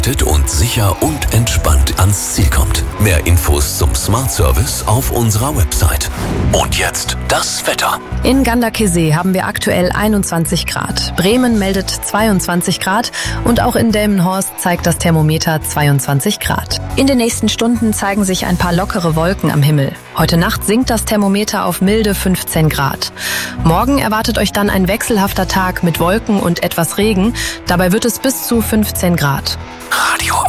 und sicher und entspannt ans Ziel kommt. Mehr Infos zum Smart Service auf unserer Website. Und jetzt das Wetter. In Ganderkesee haben wir aktuell 21 Grad. Bremen meldet 22 Grad und auch in Delmenhorst zeigt das Thermometer 22 Grad. In den nächsten Stunden zeigen sich ein paar lockere Wolken am Himmel. Heute Nacht sinkt das Thermometer auf milde 15 Grad. Morgen erwartet euch dann ein wechselhafter Tag mit Wolken und etwas Regen. Dabei wird es bis zu 15 Grad. Radio